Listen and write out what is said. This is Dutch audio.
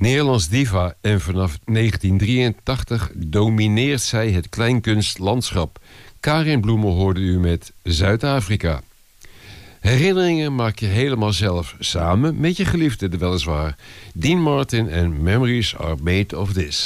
Nederlands diva en vanaf 1983 domineert zij het kleinkunstlandschap. Karin Bloemen hoorde u met Zuid-Afrika. Herinneringen maak je helemaal zelf, samen met je geliefde weliswaar. Dean Martin en Memories Are Made of This.